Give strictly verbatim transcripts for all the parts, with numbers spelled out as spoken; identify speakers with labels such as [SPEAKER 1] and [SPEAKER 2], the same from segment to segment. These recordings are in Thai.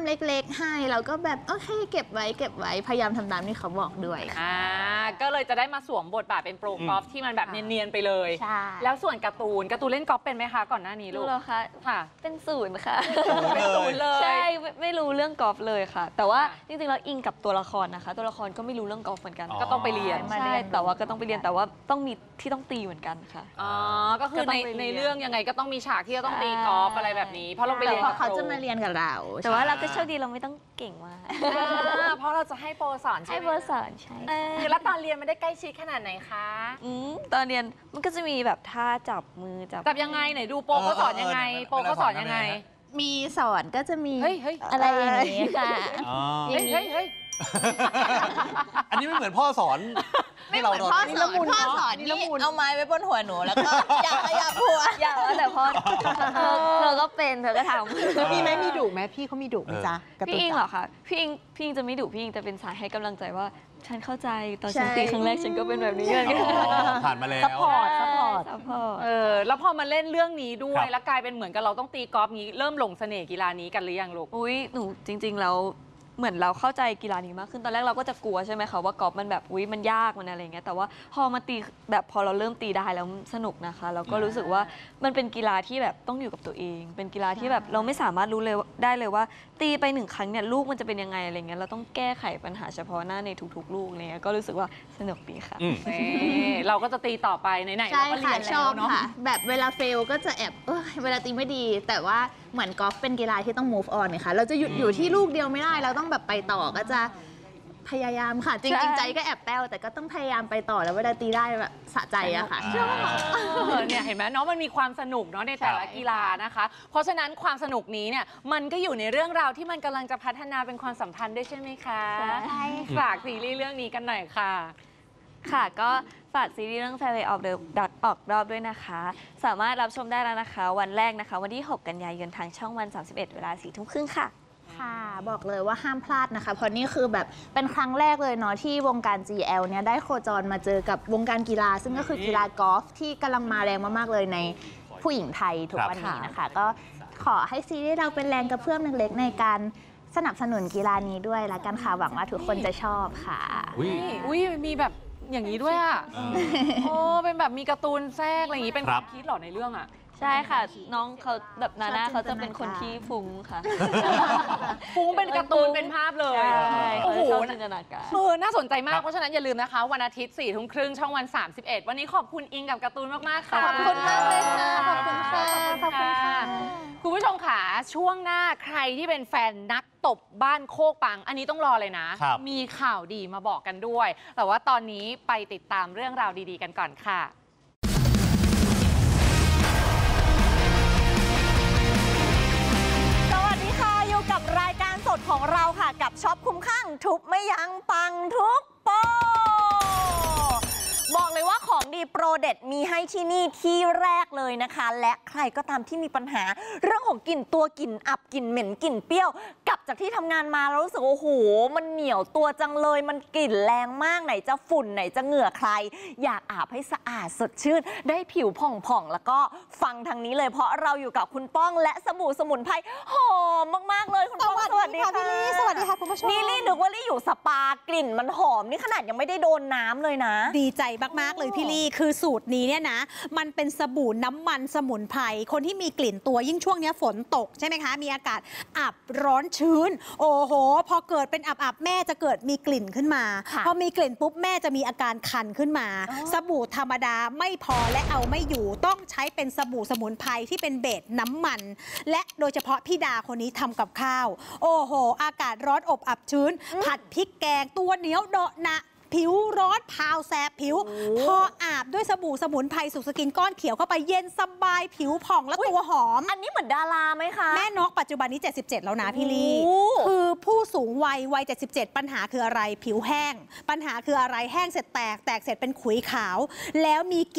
[SPEAKER 1] เล็กๆให้เราก็แบบโอเคเก็บไว้เก็บไว้พยายามทำตามที่เขาบอกด้วย
[SPEAKER 2] อ่าก็เลยจะได้มาสวมบทบาทเป็นโปรกอล์ฟที่มันแบบเนียนๆไปเลย
[SPEAKER 1] ใช่
[SPEAKER 2] แล้วส่วนการ์ตูนการ์ตูนเล่นกอล์ฟเป็นไหมคะก่อนหน้านี้ลูก
[SPEAKER 3] เหรอคะ
[SPEAKER 2] ค่ะ
[SPEAKER 3] เป็นศูนย์ค่ะ
[SPEAKER 2] เป็นศูนย์เลย
[SPEAKER 3] ใช่ไม่รู้เรื่องกอล์ฟเลยค่ะแต่ว่าจริงๆแล้วอิงกับตัวละครนะคะตัวละครก็ไม่รู้เรื่องกอล์ฟเหมือนกัน
[SPEAKER 2] ก็ต้องไปเรียน
[SPEAKER 3] ใช่แต่ว่าก็ต้องไปเรียนแต่ว่าต้องมีที่ต้องตีเหมือนกันค่ะ
[SPEAKER 2] อ๋อก็คือในในเรื่องยังไงก็ต้องมีฉากที่จะต้องตีกอล์ฟอะไรแบบนี้เพราะเราไปเรียน
[SPEAKER 1] เขาจะมาเรียนกับเรา
[SPEAKER 3] แต่ว่าเราก็โชคดีเราไม่ต้องเก่งมาก
[SPEAKER 2] เพราะเราจะให้โปรสอนใช่ไหม
[SPEAKER 3] ให้โปรสอนใช่
[SPEAKER 2] แล้วตอนเรียนมันได้ใกล้ชิดขนาดไหนคะ
[SPEAKER 3] ตอนเรียนมันก็จะมีแบบท่าจับมือจับ
[SPEAKER 2] จับยังไงไหนดูโปรเขาสอนยังไงโปรเขาสอนยังไง
[SPEAKER 1] มีสอนก็จะมี
[SPEAKER 2] เฮ้ยเฮ้ย
[SPEAKER 1] อะไรอย่างนี้ค่ะ
[SPEAKER 2] เฮ้ยเฮ้ยเฮ้ย
[SPEAKER 4] อันนี้ไม่เหมือนพ่อสอน
[SPEAKER 1] ไม่เหมือนพ่อสอนพ่อสอนนี่เอาไม้ไว้บนหัวหนูแล้วก็อยากอยากหัว
[SPEAKER 3] อยากแต่พ่อเธอก็เป็นเธอก็ทำ
[SPEAKER 5] มีไหมมีดุไหมพี่เขามีดุไหมจ๊ะ
[SPEAKER 3] พี่อิงเหรอคะพี่อิงพี่อิงจะไม่ดุพี่อิงจะเป็นสายให้กำลังใจว่าฉันเข้าใจตอนฉันตีครั้งแรกฉันก็เป็นแบบนี้เหมือนกัน
[SPEAKER 4] ผ่านมาแล้ว
[SPEAKER 5] ซัพพอร์ตซัพพอร์ต
[SPEAKER 2] เออแล้วพอมาเล่นเรื่องนี้ด้วยแล้วกลายเป็นเหมือนกับเราต้องตีกอล์ฟนี้เริ่มหลงเสน่ห์กีฬานี้กันหรือยังลูก
[SPEAKER 3] อุ้ยหนูจริงๆแล้วเหมือนเราเข้าใจกีฬานี้มากขึ้นตอนแรกเราก็จะกลัวใช่ไหมคะว่ากอล์ฟมันแบบอุ้ยมันยากมันอะไรเงี้ยแต่ว่าพอมาตีแบบพอเราเริ่มตีได้แล้วสนุกนะคะเราก็รู้สึกว่ามันเป็นกีฬาที่แบบต้องอยู่กับตัวเองเป็นกีฬาที่แบบเราไม่สามารถรู้เลยได้เลยว่าตีไปหนึ่งครั้งเนี่ยลูกมันจะเป็นยังไงอะไรเงี้ยเราต้องแก้ไขปัญหาเฉพาะหน้าในทุกๆลูกเนี่ยก็รู้สึกว่าสนุกดีค่ะ
[SPEAKER 2] เราก็จะตีต่อไปไหนๆ
[SPEAKER 1] ใช่ค่ะชอบค่ะแบบเวลาเฟลก็จะแอบเวลาตีไม่ดีแต่ว่าเหมือนกอล์ฟเป็นกีฬาที่ต้อง move on ค่ะเราจะหยุดอยู่ที่ลูกเดียวไม่ได้เราต้องแบบไปต่อก็จะพยายามค่ะจริงๆใจก็แอบแป้วแต่ก็ต้องพยายามไปต่อแล้วเวลาตีได้แบบสะใจอะค่ะชอบ
[SPEAKER 2] เนี่ยเห็นไหมน้องมันมีความสนุกเนาะในแต่ละกีฬานะคะเพราะฉะนั้นความสนุกนี้เนี่ยมันก็อยู่ในเรื่องราวที่มันกำลังจะพัฒนาเป็นความสัมพันธ์ด้วยใช่ไหมคะ
[SPEAKER 1] ใช่
[SPEAKER 2] ฝากซีรีส์เรื่องนี้กันหน่อยค่ะ
[SPEAKER 3] ค่ะก็ฝากซีรีส์เรื่อง Fairway of the Duck ออกรอบด้วยนะคะสามารถรับชมได้แล้วนะคะวันแรกนะคะวันที่หกกันยายนทางช่องวันสามสิบเอ็ดเวลาสี่ทุ่มครึ่งค่ะ
[SPEAKER 1] ค่ะบอกเลยว่าห้ามพลาดนะคะเพราะนี่คือแบบเป็นครั้งแรกเลยเนาะที่วงการ จี แอล เนี่ยได้โคจรมาเจอกับวงการกีฬาซึ่งก็คือกีฬากอล์ฟที่กำลังมาแรงมากๆเลยในผู้หญิงไทยทุกวันนี้นะคะก็ขอให้ซีรีส์เราเป็นแรงกระเพื่อมเล็กๆในการสนับสนุนกีฬานี้ด้วยละกันค่ะหวังว่าทุกคนจะชอบค่ะ
[SPEAKER 2] อุ้ยมีแบบอย่างนี้ด้วยอ่ะโอ้เป็นแบบมีการ์ตูนแทรกอะไรอย่างนี้เป็นความคิดหรอในเรื่องอ่ะ
[SPEAKER 3] ใช่ค่ะน้องเขาแบบนาน่าเขาจะเป็นคนที่ฟุ้งค่ะ
[SPEAKER 2] ฟุ้งเป็นการ์ตูนเป็นภาพเลย
[SPEAKER 3] โอ้โหจินตนาการ
[SPEAKER 2] เออน่าสนใจมากเพราะฉะนั้นอย่าลืมนะคะวันอาทิตย์สี่ทุ่มครึ่งช่องวันสามสิบเอ็ดวันนี้ขอบคุณอิงกับการ์ตูนมากๆค่ะ
[SPEAKER 1] ขอบคุณมากเลยค่ะขอบคุณค่ะ
[SPEAKER 2] ขอบคุณค่ะคุณผู้ชมค่ะช่วงหน้าใครที่เป็นแฟนนักตบบ้านโคกปังอันนี้ต้องรอเลยนะมีข่าวดีมาบอกกันด้วยแต่ว่าตอนนี้ไปติดตามเรื่องราวดีๆกันก่อนค่ะ
[SPEAKER 6] กับรายการสดของเราค่ะกับช็อปคุ้มข้างทุบไม่ยั้งปังทุกโปรบอกเลยว่าของดีโปรเด็ดมีให้ที่นี่ที่แรกเลยนะคะและใครก็ตามที่มีปัญหาเรื่องของกลิ่นตัวกลิ่นอับกลิ่นเหม็นกลิ่นเปรี้ยวกลับจากที่ทำงานมาแล้วรู้สึกโอ้โหมันเหนียวตัวจังเลยมันกลิ่นแรงมากไหนจะฝุ่นไหนจะเหงื่อใครอยากอาบให้สะอาดสดชื่นได้ผิวผ่องๆแล้วก็ฟังทางนี้เลยเพราะเราอยู่กับคุณป้องและสบู่สมุนไพรหอมมากๆเลยคุณป้องสวัสดีค่ะพี่ลี่สวัสดีค่ะคุณผู้ชมนี่ลี่นึกว่าลี่อยู่สปากลิ่นมันหอมนี่ขนาดยังไม่ได้โดนน้ำเลยนะ
[SPEAKER 5] ดีใจมากๆเลยพี่ลี่คือสูตรนี้เนี่ยนะมันเป็นสบู่น้ำมันสมุนไพรคนที่มีกลิ่นตัวยิ่งช่วงนี้ฝนตกใช่ไหมคะมีอากาศอับร้อนชื้นโอ้โหพอเกิดเป็นอับๆแม่จะเกิดมีกลิ่นขึ้นมาพอมีกลิ่นปุ๊บแม่จะมีอาการคันขึ้นมาสบู่ธรรมดาไม่พอและเอาไม่อยู่ต้องใช้เป็นสบู่สมุนไพรที่เป็นเบสน้ำมันและโดยเฉพาะพี่ดาคนนี้ทำกับข้าวโอ้โหอากาศร้อนอบอับชื้นผัดพริกแกงตัวเหนียวเดาะหนะผิวร้อนพาวแสบผิวพออาบด้วยสบู่สมุนไพรสุกสกินก้อนเขียวเข้าไปเย็นสบายผิวผ่องและตัวหอม
[SPEAKER 6] อันนี้เหมือนดาราไหมคะ
[SPEAKER 5] แม่นกปัจจุบันนี้เจ็ดสิบเจ็ดแล้วนะพี่ลี่คือผู้สูงวัยวัยเจ็ดสิบเจ็ดปัญหาคืออะไรผิวแห้งปัญหาคืออะไรแห้งเสร็จแตกแตกเสร็จเป็นขุยขาวแล้วมีกลิ่นแ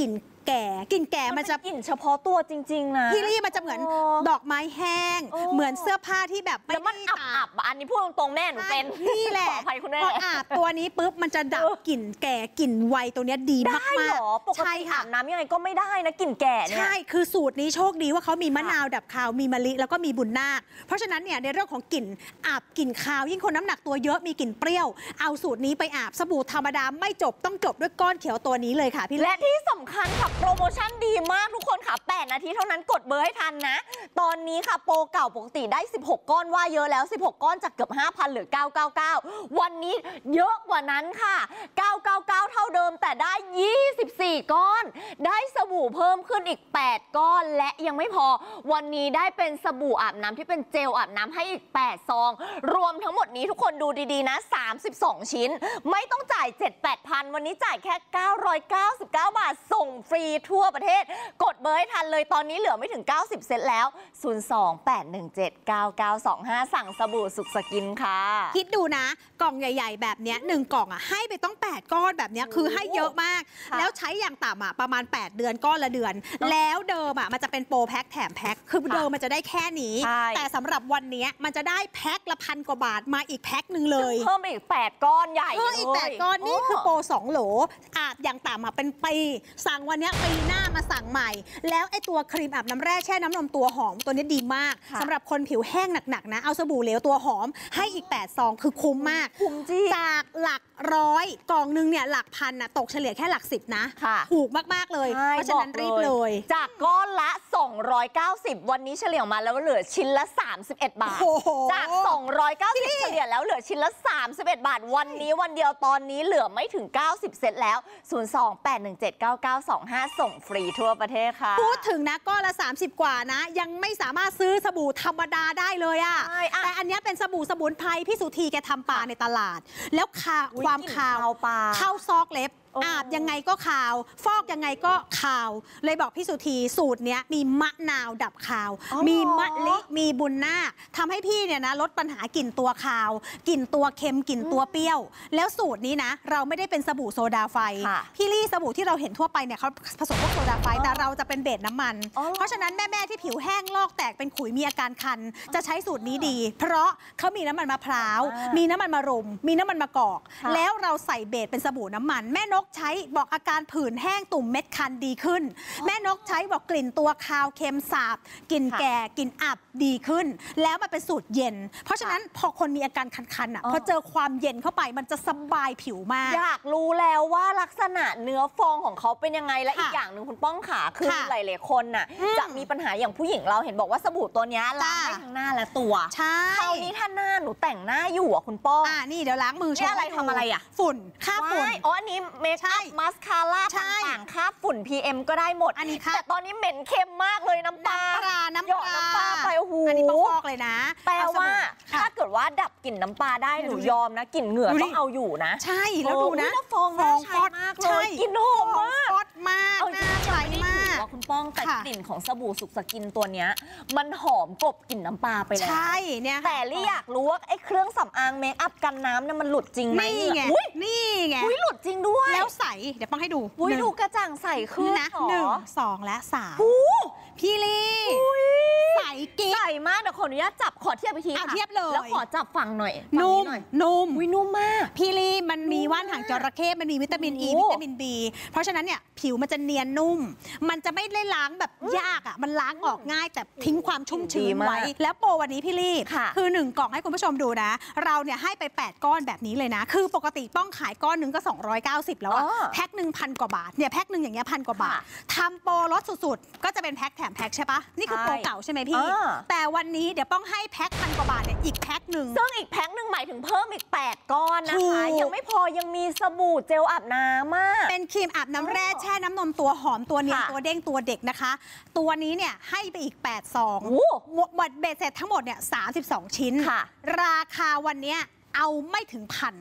[SPEAKER 5] แก่กลิ่นแก่มันจะ
[SPEAKER 6] กลิ่นเฉพาะตัวจริงๆนะ
[SPEAKER 5] พี่ลี่มันจะเหมือนดอกไม้แห้งเหมือนเสื้อผ้าที่แบบไม่
[SPEAKER 6] แล้วมัน
[SPEAKER 5] ได้
[SPEAKER 6] อับอับอันนี้พูดตรงๆแม่หนูเป็น
[SPEAKER 5] นี่แหละ
[SPEAKER 6] ขออภัยคุณแม่
[SPEAKER 5] พออาบตัวนี้ปุ๊บมันจะดับกลิ่นแก่กลิ่นไวตัวเนี้ยดี
[SPEAKER 6] ได้
[SPEAKER 5] มาก
[SPEAKER 6] เหรอ ปก
[SPEAKER 5] ใช่
[SPEAKER 6] ติ
[SPEAKER 5] ค่ะ
[SPEAKER 6] อาบน้ำยังไงก็ไม่ได้นะกลิ่นแก่เนี่ย
[SPEAKER 5] ใช่ คือสูตรนี้โชคดีว่าเขามีมะนาวดับคาว มีมะลิแล้วก็มีบุญนาค เพราะฉะนั้นเนี่ยในเรื่องของกลิ่นอาบกลิ่นคาว ยิ่งคนน้ำหนักตัวเยอะมีกลิ่นเปรี้ยว เอาสูตรนี้ไปอาบสบู่ธรรมดาไม่จบต้องจบด้วยก้อนเขียวตัวนี้เลยค่ะพี่
[SPEAKER 6] และที่สำคัญค่ะโปรโมชั่นดีมากทุกคนค่ะแปดนาทีเท่านั้นกดเบอร์ให้ทันนะ ตอนนี้ค่ะโปรเก่าปกติได้สิบหกก้อนว่าเยอะแล้วสิบหกก้อนจากเกือบ ห้าพัน เหลือ เก้าร้อยเก้าสิบเก้า วันนี้เยอะกว่านั้นค่ะ เก้าร้อยเก้าสิบเก้า เท่าเดิมแต่ได้ ยี่สิบสี่ ก้อน ได้สบู่เพิ่มขึ้นอีก แปด ก้อนและยังไม่พอวันนี้ได้เป็นสบู่อาบน้ำที่เป็นเจลอาบน้ำให้อีก แปด ซอง รวมทั้งหมดนี้ทุกคนดูดีๆนะสามสิบสองชิ้นไม่ต้องจ่าย เจ็ดแปดพัน วันนี้จ่ายแค่ เก้าร้อยเก้าสิบเก้า บาทส่งฟรีทั่วประเทศกดเบอร์ให้ทันเลยตอนนี้เหลือไม่ถึง เก้าสิบ เซตแล้ว ศูนย์ สอง แปด หนึ่ง เจ็ด เก้า เก้า สอง ห้า สั่งสบู่สุขสกินค่ะ
[SPEAKER 5] คิดดูนะ กล่องใหญ่ ๆ แบบเนี้ยหนึ่งกล่องอ่ะให้ไปต้อง แปด ก้อนแบบเนี้ยคือให้เยอะมาก
[SPEAKER 6] ค่ะ
[SPEAKER 5] แล้วใช้อย่างต่ำอ่ะประมาณ แปด เดือนก้อนละเดือน แล้วเดิมอ่ะมันจะเป็นโปรแพ็คแถมแพ็คคือเดิมมันจะได้แค่นี้
[SPEAKER 6] ใช่
[SPEAKER 5] แต่สำหรับวันเนี้ยมันจะได้แพ็คละพันกว่าบาทมาอีกแพ็คหนึ่งเลย
[SPEAKER 6] เพิ่มไปอีก แปด ก้อนใหญ่
[SPEAKER 5] เพิ่มอีก
[SPEAKER 6] เลย
[SPEAKER 5] แปด ก้อนนี่คือโปรสองโหลอาบอย่างต่ำอ่ะเป็นปีสั่งวันเนี้ยปีหน้ามาสั่งใหม่ แล้วไอ้ตัวครีมอาบน้ำแร่แช่น้ำนมตัวหอมตัวนี้ดีมาก
[SPEAKER 6] ค่ะ
[SPEAKER 5] สำหรับคนผิวแห้งหนักๆนะเอาสบู่เหลวตัวหอมให้อีกแปดซองคือคุ้มมาก
[SPEAKER 6] คุ้มจริง
[SPEAKER 5] จากหลักร้อยกล่องหนึงเนี่ยหลักพันน่ะตกเฉลี่ยแค่หลักสิบนะ
[SPEAKER 6] ค่ะ
[SPEAKER 5] ถูกมาก ๆ เลย
[SPEAKER 6] ใช่
[SPEAKER 5] เพราะฉะนั้น
[SPEAKER 6] บอก
[SPEAKER 5] รีบเลย
[SPEAKER 6] จากก้อนละ สองร้อยเก้าสิบ วันนี้เฉลี่ยมาแล้วเหลือชิ้นละ สามสิบเอ็ด บาท
[SPEAKER 5] โอ้โห
[SPEAKER 6] จาก สองร้อยเก้าสิบ เฉลี่ยแล้วเหลือชิ้นละ สามสิบเอ็ด บาท วันนี้วันเดียวตอนนี้เหลือไม่ถึง เก้าสิบ เซตแล้ว ศูนย์ สอง แปด หนึ่ง เจ็ด เก้า เก้า สอง ห้า ส่งฟรีทั่วประเทศค่ะ
[SPEAKER 5] พูดถึงนะก้อนละ สามสิบ กว่านะ ยังไม่สามารถซื้อสบู่ธรรมดาได้เลยอะ
[SPEAKER 6] ใช่อะ
[SPEAKER 5] แต่อันเนี้ยเป็นสบู่สมุนไพรพี่สุธีแกทำปลาในตลาด แล้วคา
[SPEAKER 6] อุ๊ย
[SPEAKER 5] ความ
[SPEAKER 6] กลิ่น
[SPEAKER 5] คาว
[SPEAKER 6] คาวปลา
[SPEAKER 5] เข้าซอกเล็บ
[SPEAKER 6] โอ้
[SPEAKER 5] อาบยังไงก็คาว ฟอกยังไงก็คาว เลยบอกพี่สุธีสูตรเนี้ยมีมะนาวดับคาว
[SPEAKER 6] อ๋อ
[SPEAKER 5] มีมะลิมีบุญนาคทำให้พี่เนี่ยนะลดปัญหากลิ่นตัวคาวกลิ่นตัวเค็มกลิ่นตัวเปรี้ยว แล้วสูตรนี้นะ เราไม่ได้เป็นสบู่โซดาไฟ
[SPEAKER 6] ค่ะ
[SPEAKER 5] พี่ลี่สบู่ที่เราเห็นทั่วไปเนี่ยเขาผสมพวกโซดาไฟแต่เราจะเป็นเบสน้ำมัน
[SPEAKER 6] อ๋อ
[SPEAKER 5] เพราะฉะนั้นแม่ ๆ ที่ผิวแห้งลอกแตกเป็นขุยมีอาการคัน จะใช้สูตรนี้ดี เพราะเขามีน้ำมันมะพร้าว มีน้ำมันมะรุม มีน้ำมันมะกอก
[SPEAKER 6] ค่ะ
[SPEAKER 5] แล้วเราใส่เบสเป็นสบู่น้ำมัน แม่นกใช้บอกอาการผื่นแห้งตุ่มเม็ดคันดีขึ้น แม่นกใช้บอกกลิ่นตัวคาวเค็มสาบกลิ่นแก่กลิ่นอับดีขึ้น แล้วมันเป็นสูตรเย็น เพราะฉะนั้นพอคนมีอาการคันๆอ่ะ
[SPEAKER 6] อ๋อ
[SPEAKER 5] พอเจอความเย็นเข้าไปมันจะสบายผิวมาก
[SPEAKER 6] อยากรู้แล้วว่าลักษณะเนื้อฟองของเขาเป็นยังไงและ
[SPEAKER 5] ค่ะ
[SPEAKER 6] อีกอย่างหนึ่งคุณป้องขาคือ
[SPEAKER 5] ค่ะ
[SPEAKER 6] หลายๆคนน่ะ
[SPEAKER 5] อืม
[SPEAKER 6] จะมีปัญหาอย่างผู้หญิงเราเห็นบอกว่าสบู่ตัวเนี้ยล้างได้
[SPEAKER 5] จ้า
[SPEAKER 6] ทั้งหน้าและตัว
[SPEAKER 5] ใช่
[SPEAKER 6] คราวนี้ถ้าหน้าหนูแต่งหน้าอยู่อ่ะคุณป้อง
[SPEAKER 5] อ่านี่เดี๋ยวล้างมือ
[SPEAKER 6] นี่อะไร
[SPEAKER 5] โชว์ให้ดู
[SPEAKER 6] ทำอะไรอะ
[SPEAKER 5] ฝุ่นค่าฝุ่น
[SPEAKER 6] ว้ายอ๋ออันนี้เมค
[SPEAKER 5] ใช่
[SPEAKER 6] อัพมาสคาร่า
[SPEAKER 5] ใช่
[SPEAKER 6] ต่างๆค่าฝุ่น พี เอ็ม ก็ได้หมด
[SPEAKER 5] อันนี้ค่ะ
[SPEAKER 6] แต่ตอนนี้เหม็นเค็มมากเลยน้ำปลา
[SPEAKER 5] น้ำปลาน้ำ
[SPEAKER 6] หยอดน้ำปลาไปโอ้โห
[SPEAKER 5] อันนี้ต้องฟอกเลยนะ
[SPEAKER 6] แปลว่า
[SPEAKER 5] เอสบู่ค่ะ
[SPEAKER 6] ถ้าเกิดว่าดับกลิ่นน้ำปลาได้หนู
[SPEAKER 5] ดูดิ
[SPEAKER 6] ยอมนะกลิ่นเหงื่อ
[SPEAKER 5] ดูดิ
[SPEAKER 6] ต้องเอาอยู่นะ
[SPEAKER 5] ใช่แล้วดูนะ
[SPEAKER 6] โอ้ยแล้วฟองน่าใช้มากเลย
[SPEAKER 5] ใช่
[SPEAKER 6] กลิ่นหอมมาก
[SPEAKER 5] ฟอดมาก
[SPEAKER 6] เอาจริ
[SPEAKER 5] น่าง
[SPEAKER 6] ๆ
[SPEAKER 5] ใช้
[SPEAKER 6] ยังไม่ได้
[SPEAKER 5] มา
[SPEAKER 6] ถื
[SPEAKER 5] ก
[SPEAKER 6] อว่าคุณป้องแต่
[SPEAKER 5] ค่ะ
[SPEAKER 6] กลิ่นของสบู่สุขสกินตัวเนี้ยมันหอมกลบกลิ่นน้ำปลาไปแล้ว
[SPEAKER 5] ใช่เนี่ย
[SPEAKER 6] แต่ลี่อยากรู้ว่าไอ้เครื่องสำอางเมคอัพกันน้ำเนี่ยมันหลุดจริงไหม
[SPEAKER 5] นี่ไง
[SPEAKER 6] อุ๊ย
[SPEAKER 5] นี่ไง
[SPEAKER 6] อุ้ยหลุดจริงด้วย
[SPEAKER 5] แล้วใสเดี๋ยวป้องให้ดู
[SPEAKER 6] อุ้ย
[SPEAKER 5] หนึ่ง
[SPEAKER 6] ดูกระจ่างใสขึ้น
[SPEAKER 5] นะ
[SPEAKER 6] หรอ
[SPEAKER 5] หนึ่งสองและสามพี่ลี่ใสกิ๊ก
[SPEAKER 6] ใสมากเดี๋ยวขออนุญาตจับขอเทียบอีกที
[SPEAKER 5] อ่ะ
[SPEAKER 6] ค่ะ
[SPEAKER 5] เทียบเลย
[SPEAKER 6] แล้วขอจับฝั่งหน่อยฝั่ง
[SPEAKER 5] นุ่ม
[SPEAKER 6] หน่อย
[SPEAKER 5] นุ่ม
[SPEAKER 6] อุ้ยนุ่มมาก
[SPEAKER 5] พี่ลี่มันมีว่านหางจระเข้มันมีวิตามิน
[SPEAKER 6] โอ้
[SPEAKER 5] อี
[SPEAKER 6] โห
[SPEAKER 5] วิตามิน บี เพราะฉะนั้นเนี่ยผิวมันจะเนียนนุ่ม มันจะไม่ได้ล้างแบบยากอ่ะมันล้างออกง่ายแต่ทิ้งความชุ่มชื้
[SPEAKER 6] ดี
[SPEAKER 5] น
[SPEAKER 6] มาก
[SPEAKER 5] ไว้ แล้วโปรวันนี้พี่ลี่
[SPEAKER 6] ค่ะ
[SPEAKER 5] คือหนึ่งกล่องให้คุณผู้ชมดูนะ เราเนี่ยให้ไป แปด ก้อนแบบนี้เลยนะ คือปกติป้องขายก้อนหนึ่งก็สองร้อยเก้าสิบแล้วอะ
[SPEAKER 6] อ๋อ
[SPEAKER 5] แพ็คหนึ่งพันกว่าบาทเนี่ยแพ็คหนึ่งอย่างเงี้ยพันกว่าบาท
[SPEAKER 6] ค่ะ
[SPEAKER 5] ทำโปรลดสุดๆ ก็จะเป็นแพ็คแถมแพ็คใช่ปะนี่คือโปร
[SPEAKER 6] ใช่
[SPEAKER 5] เก่าใช่ไหมพี่
[SPEAKER 6] อ่า
[SPEAKER 5] แต่วันนี้เดี๋ยวป้องให้แพ็คพันกว่าบาทเนี่ยอีกแพ็คหนึ่ง
[SPEAKER 6] ซึ่งอีกแพ็คหนึ่งหมายถึงเพิ่มอีก แปด ก้อนนะคะ
[SPEAKER 5] ถูก
[SPEAKER 6] ยังไม่พอยังมีสบู่เจลอาบน้ำมาก
[SPEAKER 5] เป็นครีมอาบน้ำแร่แช่น้ำนมตัวหอมตัวเนียน
[SPEAKER 6] ค่ะ
[SPEAKER 5] ตัวเด้งตัวเด็กนะคะ ตัวนี้เนี่ยให้ไปอีก แปด ซอง
[SPEAKER 6] โอ้
[SPEAKER 5] หมดหมดเบ็ดเสร็จทั้งหมดเนี่ยสามสิบสอง ชิ้น
[SPEAKER 6] ค่ะ
[SPEAKER 5] ราคาวันเนี้ยเอาไม่ถึงพัน
[SPEAKER 6] เก้า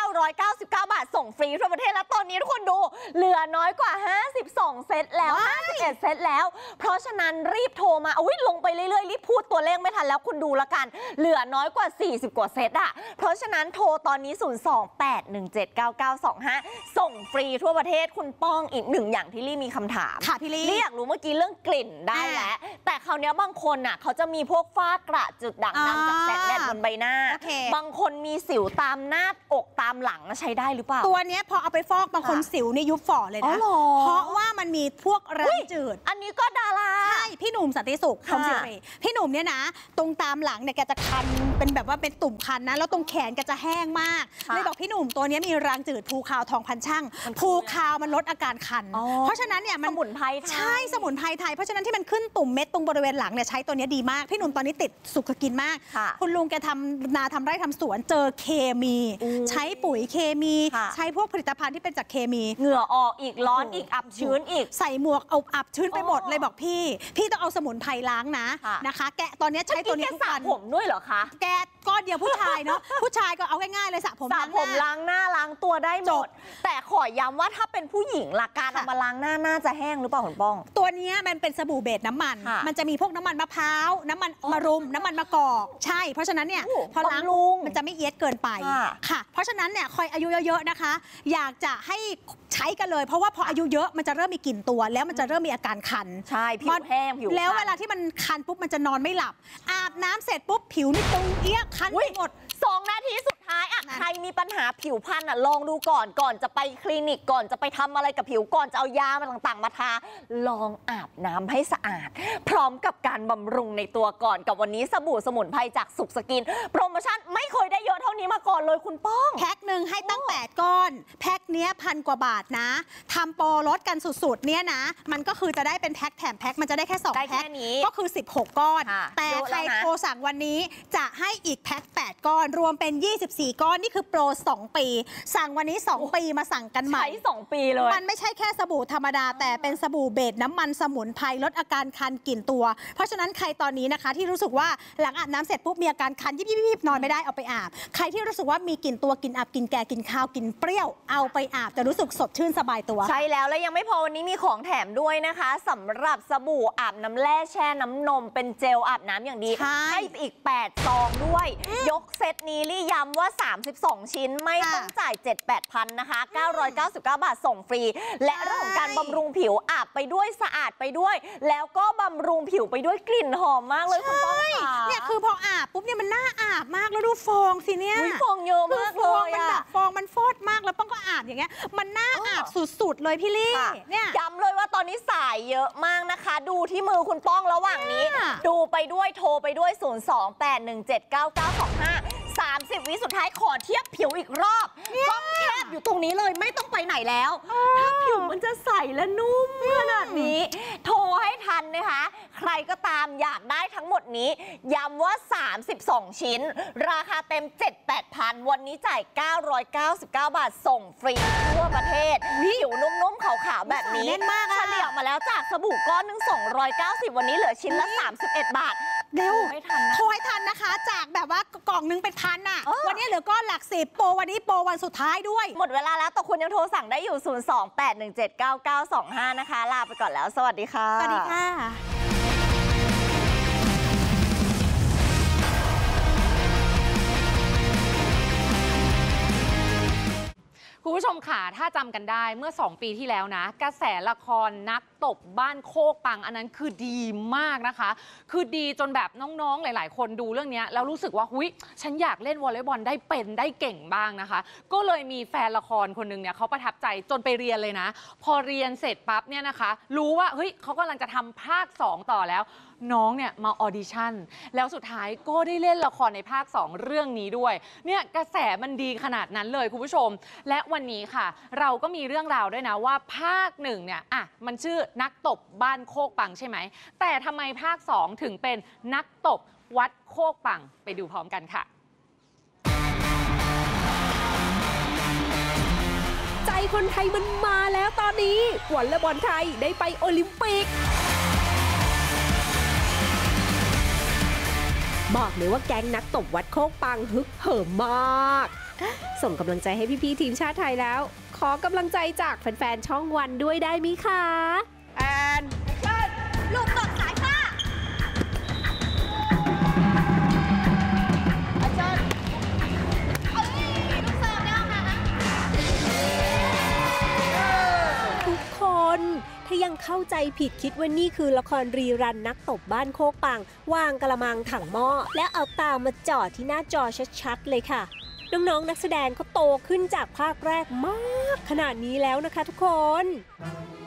[SPEAKER 6] ร้อยเก้าสิบเก้า บาทส่งฟรีทั่วประเทศแล้วตอนนี้ทุกคนดูเหลือน้อยกว่าห้าสิบสองเซตแล้วห้าสิบเอ็ดเซตแล้วเพราะฉะนั้นรีบโทรมาอุ้ยลงไปเรื่อยๆรีบพูดตัวเลขไม่ทันแล้วคุณดูละกันเหลือน้อยกว่าสี่สิบกว่าเซตอะเพราะฉะนั้นโทรตอนนี้ศูนย์ สอง แปด หนึ่ง เจ็ด เก้า เก้า สอง ห้าส่งฟรีทั่วประเทศคุณป้องอีกหนึ่งอย่างที่ลี่มีคำถาม
[SPEAKER 5] ค่ะพี่ลี่
[SPEAKER 6] ลี่อยากรู้เมื่อกี้เรื่องกลิ่นได้แล้วแต่คราวนี้บางคนอ่ะเขาจะมีพวกฝ้ากระจุดด่างดำจากแสงแดดบนใบหน้า
[SPEAKER 5] โอเค
[SPEAKER 6] บางคนมีสิวตามหน้าอกตามหลังใช้ได้หรือเปล่า
[SPEAKER 5] ตัวเนี้ยพอเอาไปฟอกบางคน
[SPEAKER 6] ค่ะ
[SPEAKER 5] สิวนี่ยุบฝ่อเลย
[SPEAKER 6] อ๋อ
[SPEAKER 5] นะ
[SPEAKER 6] เหรอ
[SPEAKER 5] เพราะว่ามันมีพวกแรงจืด
[SPEAKER 6] อันนี้ก็ดารา
[SPEAKER 5] ใช่พี่หนุ่มสันติสุขพรหม
[SPEAKER 6] ค่ะ
[SPEAKER 5] สิริพี่หนุ่มเนี่ยนะ ตรงตามหลังเนี่ยแกจะคันเป็นแบบว่าเป็นตุ่มคันนะแล้วตรงแขนแกจะแห้งมาก
[SPEAKER 6] ค่ะ
[SPEAKER 5] เลยบอกพี่หนุ่มตัวเนี้ยมีรางจืดภูคาวทองพันช่าง
[SPEAKER 6] มันคือ
[SPEAKER 5] ภูคาวมันลดอาการคัน
[SPEAKER 6] อ๋อ
[SPEAKER 5] เพราะฉะนั้นเนี่ยมัน
[SPEAKER 6] สมุนไพรไทย
[SPEAKER 5] ใช่สมุนไพรไทยเพราะฉะนั้นที่มันขึ้นตุ่มเม็ดตรงบริเวณหลังเนี่ยใช้ตัวเนี้ยดีมากพี่หนุ่มตอนนี้ติดสุขกินมาก
[SPEAKER 6] ค่ะ
[SPEAKER 5] คุณลุงแกทำนาทำไร่ทำสวนเจอเคมี
[SPEAKER 6] อู้
[SPEAKER 5] ใช้ปุ๋ยเคมี
[SPEAKER 6] ค่ะ
[SPEAKER 5] ใช้พวกผลิตภัณฑ์ที่เป็นจากเคมี
[SPEAKER 6] เหงื่อออกอีกร้อนอีกอับชื้นอีก
[SPEAKER 5] ใส่หมวกเอาอับชื้นไปหมด
[SPEAKER 6] อ๋อ
[SPEAKER 5] เลยบอกพี่ พี่ต้องเอาสมุนไพรล้างนะ
[SPEAKER 6] ค่ะ
[SPEAKER 5] นะคะ แกะตอนนี้ใช้ตัวนี้
[SPEAKER 6] แก
[SPEAKER 5] ทุก
[SPEAKER 6] สระ
[SPEAKER 5] วัน
[SPEAKER 6] ผมด้วยเหรอคะ
[SPEAKER 5] แกะก้อนเดียวผู้ชายเนาะ ผู้ชายก็เอาง่ายๆเลยสระผม
[SPEAKER 6] สระ
[SPEAKER 5] ล้าง
[SPEAKER 6] ผม
[SPEAKER 5] หน้า
[SPEAKER 6] ล้างหน้าล้างตัวได้หม
[SPEAKER 5] จ
[SPEAKER 6] ด
[SPEAKER 5] บ
[SPEAKER 6] แต่ขอย้ำว่าถ้าเป็นผู้หญิงล่ะการเอา
[SPEAKER 5] ค่ะ
[SPEAKER 6] มาล้างหน้าน่าจะแห้งหรือเปล่าคุณป้อง
[SPEAKER 5] ตัวเนี้ยมันเป็นสบู่เบสน้ำมัน
[SPEAKER 6] ค่ะ
[SPEAKER 5] มันจะมีพวกน้ำมันมะพร้าว น้ำมันมะรุม น้ำมันมะกอกใช่ เพราะฉะนั้นเนี่ย
[SPEAKER 6] โอ้
[SPEAKER 5] พอล้าง
[SPEAKER 6] บำรุง
[SPEAKER 5] มันจะไม่เอียดเกินไป
[SPEAKER 6] ค่ะ
[SPEAKER 5] ค่ะ เพราะฉะนั้นเนี่ยคอยอายุเยอะๆนะคะ อยากจะให้ใช้กันเลย เพราะว่าพออายุเยอะมันจะเริ่มมีกลิ่นตัว แล้วมันจะเริ่มมีอาการคัน
[SPEAKER 6] ใช่ผิวแห้งผิว
[SPEAKER 5] แล้ว
[SPEAKER 6] คัน
[SPEAKER 5] เวลาที่มันคันปุ๊บมันจะนอนไม่หลับ อาบน้ำเสร็จปุ๊บผิวนี่ตึงเอี้ยคัน
[SPEAKER 6] อุ๊
[SPEAKER 5] ไป
[SPEAKER 6] ย
[SPEAKER 5] หมด
[SPEAKER 6] สองนาทีสุดท้ายอะ
[SPEAKER 5] นั่น
[SPEAKER 6] ใครมีปัญหาผิวพรรณอะลองดูก่อนก่อนจะไปคลินิกก่อนจะไปทำอะไรกับผิวก่อนจะเอายามาต่างๆ มาทาลองอาบน้ำให้สะอาด พร้อมกับการบำรุงในตัวก่อนกับวันนี้สบู่สมุนไพรจากสุขสกิน โปรโมชั่นไม่เคยได้เยอะเท่านี้มาก่อนเลยคุณป้อง
[SPEAKER 5] แพ็คหนึ่งให้ตั้ง แปด ก้อน แพ็คเนี้ยพันกว่าบาทนะทำโปรลดกันสุดๆเนี่ยนะ มันก็คือจะได้เป็นแพ็คแถมแพ็คมันจะได้แค่ สอง
[SPEAKER 6] ได้แค่
[SPEAKER 5] แพ็ค
[SPEAKER 6] นี้
[SPEAKER 5] ก็คือ สิบหก ก้อน
[SPEAKER 6] ค่ะ
[SPEAKER 5] แต่
[SPEAKER 6] เยอะ
[SPEAKER 5] ใคร
[SPEAKER 6] แล้วนะ
[SPEAKER 5] โทรสั่งวันนี้จะให้อีกแพ็คแปด ก้อน รวมเป็น ยี่สิบสี่ ก้อน นี่คือโปร สอง ปี สั่งวันนี้ สอง ปีมาสั่งกันใหม่
[SPEAKER 6] ใช้สองปีเลย
[SPEAKER 5] มันไม่ใช่แค่สบู่ธรรมดา แต่เป็นสบู่เบสน้ำมันสมุนไพรลดอาการคันกลิ่นตัว เพราะฉะนั้นใครตอนนี้นะคะที่รู้สึกว่าหลังอาบน้ำเสร็จปุ๊บมีอาการคันยิบยิบยิบนอนไม่ได้เอาไปอาบ ใครที่รู้สึกว่ามีกลิ่นตัวกลิ่นอับกลิ่นแก่กลิ่นคาวกลิ่นเปรี้ยวเอาไปอาบจะรู้สึกสดชื่นสบายตัว
[SPEAKER 6] ใช่แล้วและยังไม่พอวันนี้มีของแถมด้วยนะคะสำหรับสบู่อาบน้ำแร่แช่น้ำนมเป็นเจลอาบน้ำอย่างดี
[SPEAKER 5] ใช่
[SPEAKER 6] ให้อีกแปดซองด้วย ยกเซตนี้ลี่ย้ำว่า สามสิบสอง ชิ้นไม่
[SPEAKER 5] ค่ะ
[SPEAKER 6] ต้องจ่าย เจ็ดแปดพันนะคะ เก้าร้อยเก้าสิบเก้า บาทส่งฟรี และเรื่องของการบำรุงผิวอาบไปด้วยสะอาดไปด้วย แล้วก็บำรุงผิวไปด้วยกลิ่นหอมมากเลยคุณป้องค่ะ
[SPEAKER 5] เนี่ยคือพออาบปุ๊บเนี่ยมันน่าอาบมากแล้วดูฟองสิเนี่ย
[SPEAKER 6] อุ๊ยฟองเยอะ
[SPEAKER 5] คือ
[SPEAKER 6] มาก
[SPEAKER 5] ฟ
[SPEAKER 6] เล
[SPEAKER 5] อง
[SPEAKER 6] ย
[SPEAKER 5] มัน
[SPEAKER 6] อะ
[SPEAKER 5] แบบฟองมันฟอดมากแล้วป้องก็อาบอย่างเงี้ยมันน่าอาบสุดๆเลยพี่ลี่
[SPEAKER 6] ค่ะ
[SPEAKER 5] เนี่ย
[SPEAKER 6] ย้ำเลยว่าตอนนี้สายเยอะมากนะคะ ดูที่มือคุณป้องระหว่างนี้
[SPEAKER 5] เนี่ย
[SPEAKER 6] ดูไปด้วยโทรไปด้วย ศูนย์ สอง แปด หนึ่ง เจ็ด เก้า เก้า สอง ห้า สามสิบ วิสุดท้ายขอเทียบผิวอีกรอบกล้องแคบอยู่ตรงนี้เลยไม่ต้องไปไหนแล้ว ถ้าผิวมันจะใสและนุ่มขนาดนี้ โทรให้ทันนะคะ ใครก็ตามอยากได้ทั้งหมดนี้ ย้ำว่า สามสิบสอง ชิ้น ราคาเต็ม เจ็ด แปด พัน วันนี้จ่าย เก้าร้อยเก้าสิบเก้า บาทส่งฟรีทั่วประเทศผิวนุ่มๆขาวๆแบบนี้
[SPEAKER 5] แน่นมากอะ
[SPEAKER 6] เฉลี่ยมาแล้วจากสบู่ก้อนหนึงสองร้อยเก้าสิบวันนี้เหลือชิ้นละ สามสิบเอ็ด บาท
[SPEAKER 5] เร็ว
[SPEAKER 6] ไม่ทันนะ
[SPEAKER 5] โทรให้ทันนะคะ จากแบบว่ากล่องนึงเป็นพันอ่ะ
[SPEAKER 6] เออ
[SPEAKER 5] วันนี้เหลือก้อนหลักสิบโปรวันนี้โปรวันสุดท้ายด้วย
[SPEAKER 6] หมดเวลาแล้วแต่คุณยังโทรสั่งได้อยู่ ศูนย์ สอง แปด หนึ่ง เจ็ด เก้า เก้า สอง ห้า นะคะ ลาไปก่อนแล้ว สวัสดีค่ะ
[SPEAKER 5] สวัสดีค่ะ
[SPEAKER 2] คุณผู้ชมค่ะถ้าจำกันได้เมื่อสองปีที่แล้วนะกระแสละครนักตบบ้านโคกปังอันนั้นคือดีมากนะคะ คือดีจนแบบน้องๆหลายๆ คนดูเรื่องนี้แล้วรู้สึกว่าหุยฉันอยากเล่นวอลเลย์บอลได้เป็นได้เก่งบ้างนะคะ ก็เลยมีแฟนละครคนหนึ่งเนี่ยเขาประทับใจจนไปเรียนเลยนะ พอเรียนเสร็จปั๊บเนี่ยนะคะรู้ว่าเฮ้ยเขากำลังจะทำภาคสองต่อแล้ว น้องเนี่ยมาออดิชั่นแล้วสุดท้ายก็ได้เล่นละครในภาคสองเรื่องนี้ด้วยเนี่ยกระแสมันดีขนาดนั้นเลยคุณผู้ชมและวันนี้ค่ะเราก็มีเรื่องราวด้วยนะว่าภาคหนึ่งเนี่ยอ่ะมันชื่อนักตบบ้านโคกปังใช่ไหมแต่ทำไมภาคสองถึงเป็นนักตบวัดโคกปังไปดูพร้อมกันค่ะ
[SPEAKER 7] ใจคนไทยมันมาแล้วตอนนี้วอลเลย์บอลไทยได้ไปโอลิมปิกบอกเลยว่าแก๊งนักตบวัดโคกปังฮึกเหิมมากส่งกำลังใจให้พี่ๆทีมชาติไทยแล้ว ขอกำลังใจจากแฟนๆช่องวันด้วยได้ไหมคะแอนลูกตกสายค่ะทุกคนถ้ายังเข้าใจผิดคิดว่านี่คือละครรีรันนักตบบ้านโคกปังวางกระมังถังหม้อแล้วเอาตามาจอดที่หน้าจอชัดๆเลยค่ะน้องๆนักแสดงเขาโตขึ้นจากภาคแรกมากขนาดนี้แล้วนะคะทุกคน